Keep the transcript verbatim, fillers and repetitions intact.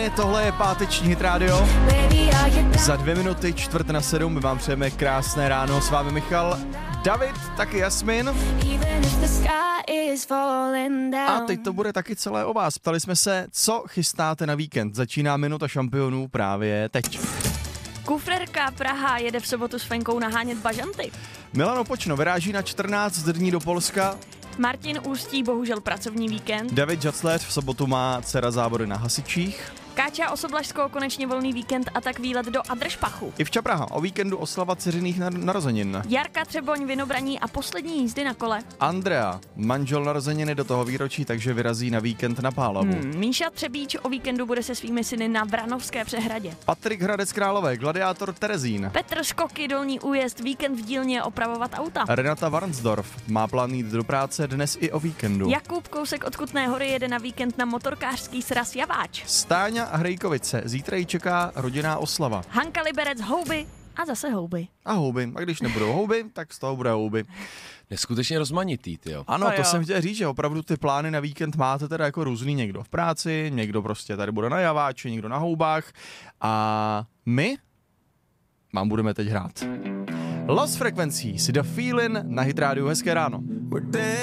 Martiny, tohle je páteční Hit Radio. Za dvě minuty čtvrt na sedm my vám přejeme krásné ráno, s vámi Michal, David, taky Jasmin. A teď to bude taky celé o vás. Ptali jsme se, co chystáte na víkend. Začíná minuta šampionů právě teď. Kufrerka Praha jede v sobotu s Fenkou nahánět bažanty. Milan Opočno vyráží na čtrnáct dní do Polska. Martin Ústí bohužel pracovní víkend. David Žacléř v sobotu má dcera závody na hasičích. Káča Osoblažskou konečně volný víkend a tak výlet do Adršpachu. Ivča Praha o víkendu oslava dceřiných narozenin. Jarka Třeboň Vinobraní a poslední jízdy na kole. Andrea, manžel narozeniny do toho výročí, takže vyrazí na víkend na Pálavu. Hmm, Míša Třebíč o víkendu bude se svými syny na Vranovské přehradě. Patrik Hradec Králové, gladiátor Terezín. Petr Skoky Dolní Újezd, víkend v dílně opravovat auta. Renata Varnsdorf má plán jít do práce dnes i o víkendu. Jakub Kousek od Kutné Hory jede na víkend na motorkářský sraz Javáč. Stáňa a Hrejkovice, zítra ji čeká rodinná oslava. Hanka Liberec Houby a zase houby. A houby. A když nebudou houby, tak z toho bude houby. Neskutečně rozmanitý, tyjo. Ano, A to jo. jsem chtěl říct, že opravdu ty plány na víkend máte teda jako různý. Někdo v práci, někdo prostě tady bude na Javáči, někdo na houbách. A my vám budeme teď hrát. Lost Frequencies, The Feeling na Hit Radio. Hezké ráno.